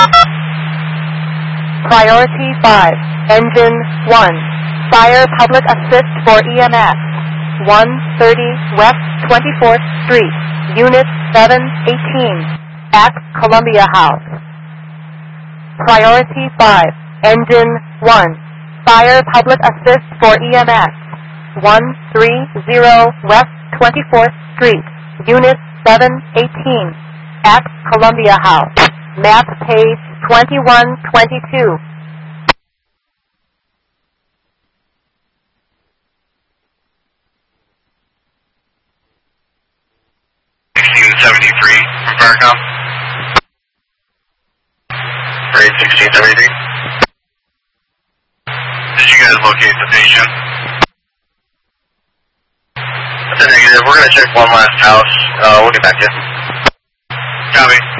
Priority 5, Engine 1. Fire public assist for EMS. 130 West 24th Street, Unit 718, at Columbia House. Priority 5, Engine 1. Fire public assist for EMS. 130 West 24th Street, Unit 718, at Columbia House. Map page 2122. 1673 from Firecom. Grade 1673. Did you guys locate the patient? That's a negative. We're going to check one last house. We'll get back to you. Copy.